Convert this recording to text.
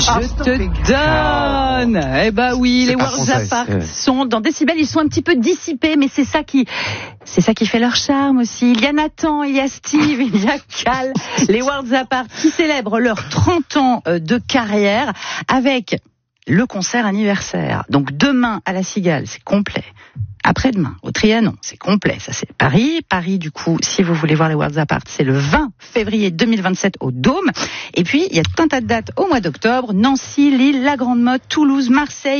Je te donne. Eh ben oui, les Worlds Apart sont dans Décibel, ils sont un petit peu dissipés, mais c'est ça qui fait leur charme aussi. Il y a Nathan, il y a Steve, il y a Cal, les Worlds Apart qui célèbrent leurs 30 ans de carrière avec le concert anniversaire. Donc demain à la Cigale, c'est complet. Après-demain, au Trianon, c'est complet. Ça, c'est Paris. Paris, du coup, si vous voulez voir les Worlds Apart, c'est le 20 février 2027 au Dôme. Et puis, il y a tout un tas de dates au mois d'octobre. Nancy, Lille, la Grande Motte, Toulouse, Marseille.